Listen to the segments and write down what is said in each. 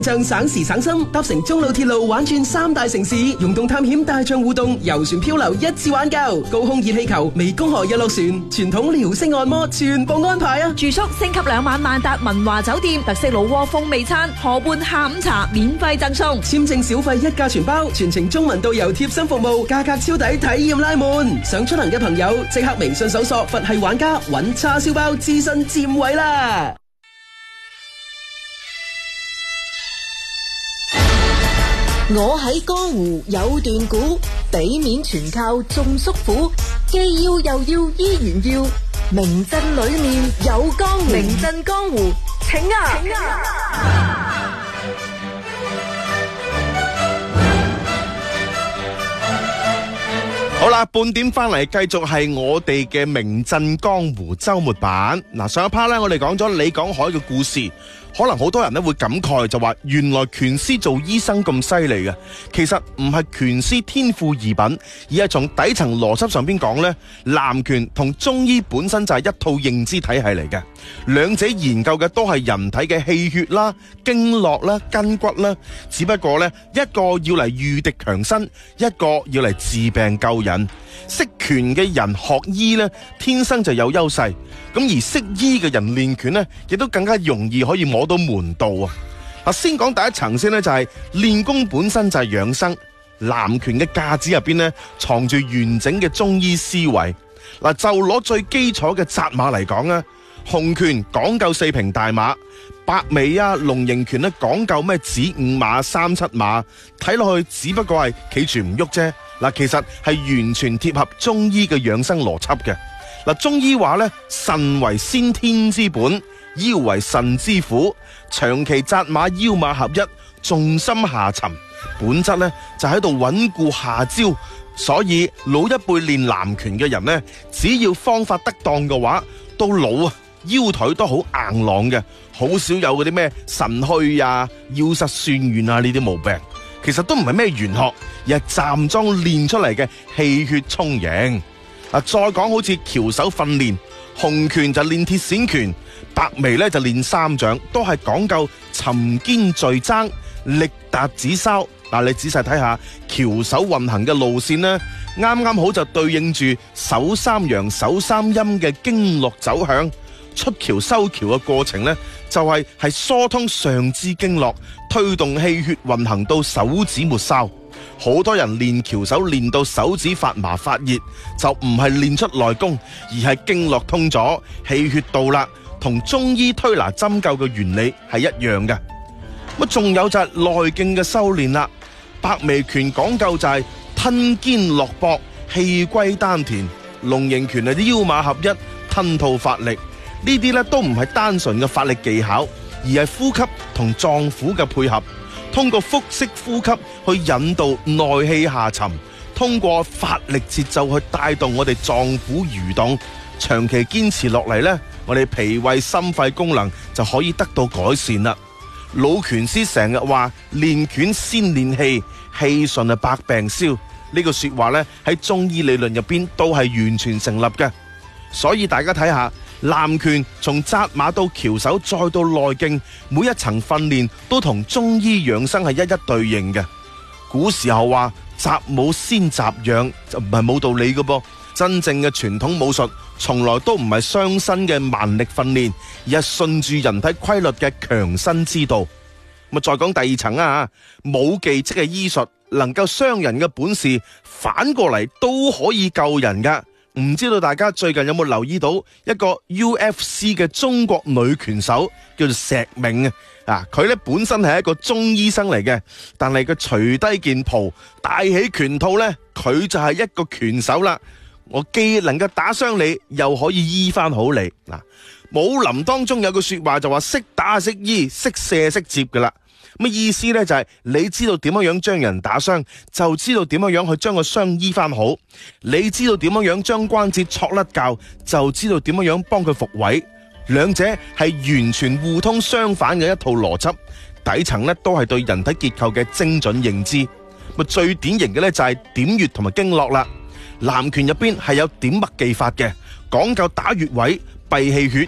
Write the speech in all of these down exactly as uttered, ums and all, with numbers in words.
將省時省心，搭乘中路鐵路玩轉三大城市，溶洞探險、大象互動、遊船漂流一次玩夠，高空熱氣球、湄公河日落船、傳統遼式按摩全部安排啊！ 住宿升級兩晚萬達文華酒店，特色老窩風味餐，河畔下午茶免費贈送， 簽證小費一價全包，全程中文導遊貼心服務，價格超抵，體驗拉滿。想出行嘅朋友即刻微信搜索佛系玩家，揾叉燒包諮詢佔位啦！ 我喺江湖有段古，俾面全靠眾叔父，既要又要依然要，名震裏面有江湖， 名震江湖，請啊！請啊！ 好啦，半點翻嚟，繼續係我哋嘅名震江湖周末版。嗱，上一 part 咧，我哋講咗李廣海嘅故事。可能好多人咧會感慨，就話原來拳師做醫生咁犀利嘅，其實唔係拳師天賦異稟，而係從底層邏輯上邊講呢，南拳同中醫本身就係一套認知體系嚟嘅，兩者研究嘅都係人體嘅氣血啦、經絡啦、筋骨啦，只不過呢，一個要嚟御敵強身，一個要嚟治病救人。識拳嘅人學醫呢，天生就有優勢。咁而識醫嘅人練拳呢，亦都更加容易可以摸到門道啊！嗱，先講第一層先呢，就係練功本身就係養生。南拳嘅架子入邊呢，藏住完整嘅中醫思維。嗱，就攞最基礎嘅紮馬嚟講啊，紅拳講究四平大馬，白眉啊、龍形拳呢講究咩子午馬、三七馬，睇落去只不過係企住唔喐啫。嗱，其實係完全貼合中醫嘅養生邏輯嘅。嗱，中醫話咧，腎為先天之本，腰為腎之府，長期紮馬腰馬合一，重心下沉，本質咧就喺度穩固下焦。所以老一輩練南拳嘅人呢，只要方法得當嘅話，到老啊腰腿都好硬朗嘅，好少有嗰啲咩腎虛啊、腰膝酸軟啊呢啲毛病。其實都唔係咩玄學，而係站樁練出嚟嘅氣血充盈。嗱，再講好似翹手訓練，紅拳就練鐵線拳，白眉咧就練三掌，都係講究沉肩聚踭、力達子梢。嗱，你仔細睇下翹手運行嘅路線呢，啱啱好就對應住手三陽、手三陰嘅經絡走向。出橋收橋嘅過程呢，就係、是、係疏通上肢經絡，推動氣血運行到手指末梢。好多人練翹手練到手指發麻發熱，就唔係練出內功，而係經絡通咗，氣血到啦，同中醫推拿針灸嘅原理係一樣嘅。咁仲有就係內勁嘅修煉啦。白眉拳講究就係吞肩落膊，氣歸丹田；龍形拳係啲腰馬合一，吞吐發力。呢啲咧都唔係單純嘅發力技巧，而係呼吸同臟腑嘅配合，通過腹式呼吸去引導內氣下沉，通過發力節奏去帶動我哋臟腑蠕動。長期堅持落嚟呢，我哋脾胃心肺功能就可以得到改善啦。老拳師成日話練拳先練氣，氣順啊百病消。呢個說話呢，喺中醫理論入邊都係完全成立嘅。所以大家睇下南拳從紮馬到翹手再到內勁，每一層訓練都同中醫養生係一一對應嘅。古時候話習武先習養，就唔係冇道理嘅噃。真正嘅傳統武術從來都唔係傷身嘅蠻力訓練，而係順住人體規律嘅強身之道。咁再講第二層啊，武技即係醫術，能夠傷人嘅本事，反過嚟都可以救人噶。唔知道大家最近有冇留意到一個 U F C 嘅中國女拳手叫做石銘啊？啊，佢咧本身係一個中醫生嚟嘅，但係佢除低件袍，戴起拳套咧，佢就係一個拳手啦。我既能夠打傷你，又可以醫翻好你。嗱，武林當中有句說話就話識打識醫，識射識接噶啦。咁意思咧就係你知道點樣樣將人打傷，就知道點樣樣去將個傷醫翻好。你知道點樣樣將關節挫甩臼，就知道點樣樣幫佢復位。兩者係完全互通相反嘅一套邏輯，底層咧都係對人體結構嘅精準認知。咁最典型嘅咧就係點穴同埋經絡啦。南拳入邊係有點脈技法嘅，講究打穴位、閉氣血。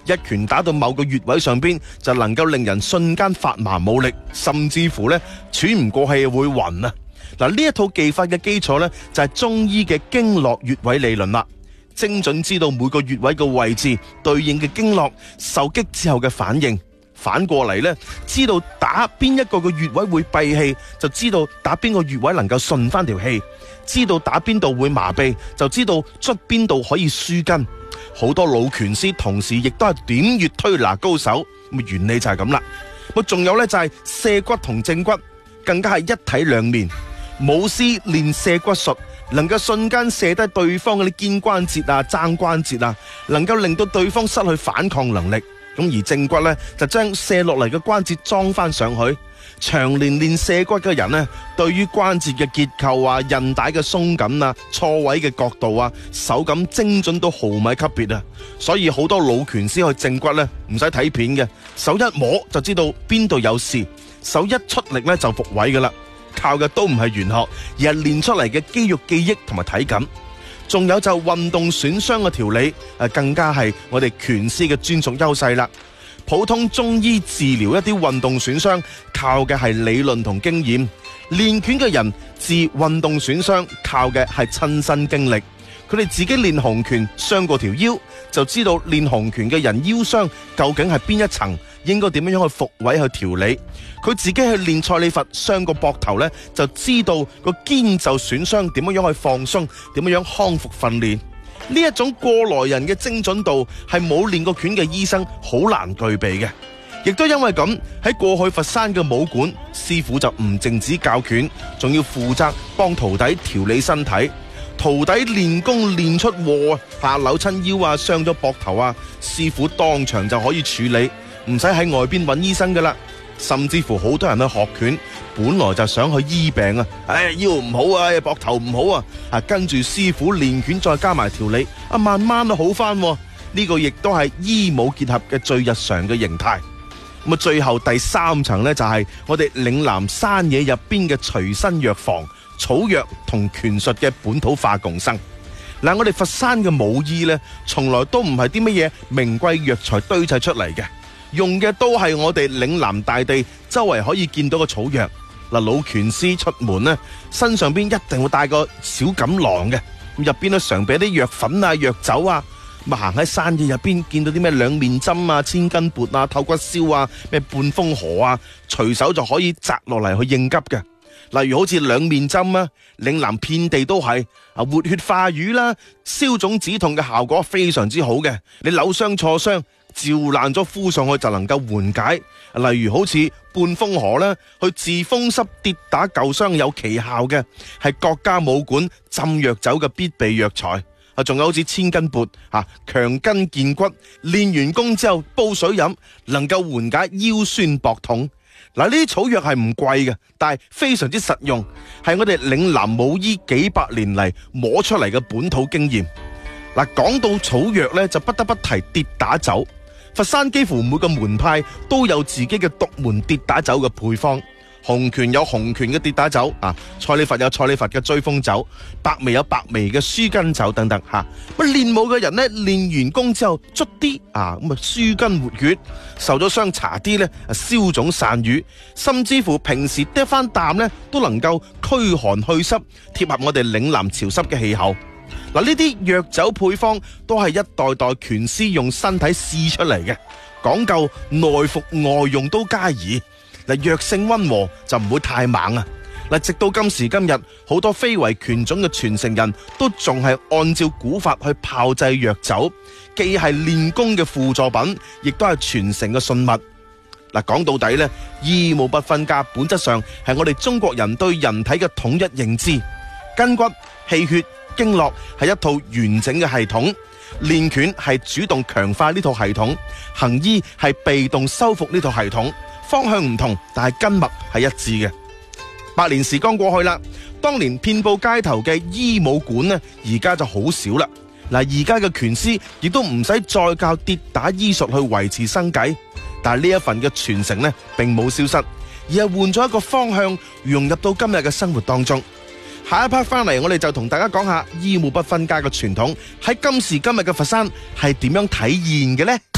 一拳打到某個穴位上邊，就能夠令人瞬間發麻冇力，甚至乎咧喘唔過氣會暈啊！嗱，呢一套技法嘅基礎咧就係中醫嘅經絡穴位理論啦，精準知道每個穴位嘅位置對應嘅經絡受擊之後嘅反應。反過嚟咧，知道打邊一個嘅穴位會閉氣，就知道打邊個穴位能夠順翻條氣；知道打邊度會麻痹，就知道捽邊度可以舒筋。好多老拳師同時亦都係點穴推拿高手，咁原理就係咁啦。咁仲有咧就係卸骨同正骨，更加係一體兩面。武師練卸骨術，能夠瞬間卸低對方嗰啲肩關節啊、踭關節啊，能夠令到對方失去反抗能力。咁而正骨咧就將卸落嚟嘅關節裝翻上去。長年練卸骨嘅人呢，對於關節嘅結構啊、韌帶嘅鬆緊啊、錯位嘅角度啊、手感精準到毫米級別啊，所以好多老拳師去正骨呢，唔使睇片嘅，手一摸就知道邊度有事，手一出力呢就復位噶啦。靠嘅都唔係玄學，而係練出嚟嘅肌肉記憶同埋體感。仲有就運動損傷嘅調理，誒更加係我哋拳師嘅專屬優勢啦。普通中醫治療一啲運動損傷，靠嘅係理論同經驗；練拳嘅人治運動損傷，靠嘅係親身經歷。佢哋自己練紅拳傷過條腰，就知道練紅拳嘅人腰傷究竟係邊一層，應該點樣樣去復位去調理。佢自己去練蔡李佛傷個膊頭呢，就知道個肩袖損傷點樣樣去放鬆，點樣樣康復訓練。呢一種過來人嘅精準度係冇練過拳嘅醫生好難具備嘅。亦都因為咁，喺過去佛山嘅武館，師傅就唔淨止教拳，仲要負責幫徒弟調理身體。徒弟練功練出禍，怕扭親腰啊、傷咗膊頭啊，師傅當場就可以處理，唔使喺外邊揾醫生噶啦。甚至乎好多人去學拳，本來就想去醫病啊，唉、哎、腰唔好啊，膊頭唔好啊，啊跟住師傅練拳再加埋調理，啊慢慢都好翻。呢、這個亦都係醫武結合嘅最日常嘅形態。咁啊，最後第三層呢，就係、是、我哋嶺南山野入邊嘅隨身藥房，草藥同拳術嘅本土化共生。嗱，我哋佛山嘅武醫呢，從來都唔係啲乜嘢名貴藥材堆砌出嚟嘅。用嘅都係我哋嶺南大地周圍可以見到嘅草藥。嗱，老拳師出門呢，身上邊一定會帶個小錦囊嘅，入邊咧常備啲藥粉啊、藥酒啊。咁行喺山野入邊，見到啲咩兩面針啊、千斤撥啊、透骨燒啊、咩半風河啊，隨手就可以摘落嚟去應急嘅。例如好似兩面針啊，嶺南遍地都係啊，活血化瘀啦，消腫止痛嘅效果非常之好嘅。你扭傷挫傷，照爛咗敷上去就能夠緩解。例如好似半風河咧，去治風濕跌打舊傷有奇效嘅，係各家武館浸藥酒嘅必備藥材。啊，仲有好似千斤撥啊，強筋健骨，練完功之後煲水飲，能夠緩解腰酸膊痛。嗱，呢啲草藥係唔貴嘅，但係非常之實用，係我哋嶺南武醫幾百年嚟摸出嚟嘅本土經驗。嗱，講到草藥呢，就不得不提跌打酒。佛山幾乎每個門派都有自己嘅獨門跌打酒嘅配方。紅拳有紅拳嘅跌打酒啊，蔡李佛有蔡李佛嘅追風酒，白眉有白眉嘅舒筋酒等等吓。咁練武嘅人呢，練完功之後捽啲啊，咁啊舒筋活血，受咗傷搽啲呢，消腫散瘀，甚至乎平時嗒翻啖呢，都能夠驅寒去濕，貼合我哋嶺南潮濕嘅氣候。嗱，呢啲藥酒配方都係一代代拳師用身體試出嚟嘅，講究內服外用都皆宜。嗱，藥性溫和就唔會太猛啊！嗱，直到今時今日，好多非遺拳種嘅傳承人都仲係按照古法去炮製藥酒，既係練功嘅輔助品，亦都係傳承嘅信物。嗱，講到底呢，醫武不分家，本質上係我哋中國人對人體嘅統一認知。筋骨、氣血、經絡係一套完整嘅系統，練拳係主動強化呢套系統，行醫係被動修復呢套系統。方向唔同，但係根脈係一致嘅。百年時光過去啦，當年遍佈街頭嘅醫武館呢，而家就好少啦。嗱，而家嘅拳師亦都唔使再教跌打醫術去維持生計，但係呢一份嘅傳承呢，並冇消失，而係換咗一個方向，融入到今日嘅生活當中。下一 part 翻嚟，我哋就同大家講下醫武不分家嘅傳統喺今時今日嘅佛山係點樣體現嘅呢？